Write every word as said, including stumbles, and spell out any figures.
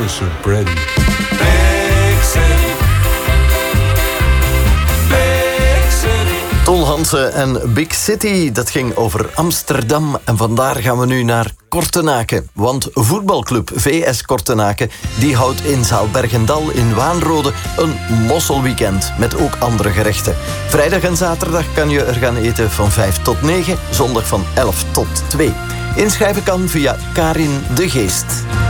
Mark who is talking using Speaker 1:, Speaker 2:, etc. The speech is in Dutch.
Speaker 1: Officer Brady.
Speaker 2: Big City. Big City.
Speaker 3: Ton Hansen en Big City, dat ging over Amsterdam. En vandaar gaan we nu naar Kortenaken. Want voetbalclub V S Kortenaken die houdt in zaal Bergendal in Waanrode een mosselweekend met ook andere gerechten. Vrijdag en zaterdag kan je er gaan eten van vijf tot negen, zondag van elf tot twee. Inschrijven kan via Karin de Geest.